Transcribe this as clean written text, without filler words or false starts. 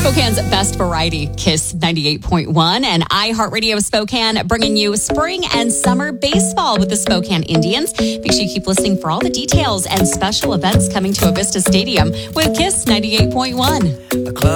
Spokane's best variety, Kiss 98.1 and iHeartRadio Spokane, bringing you spring and summer baseball with the Spokane Indians. Make sure you keep listening for all the details and special events coming to Avista Stadium with Kiss 98.1.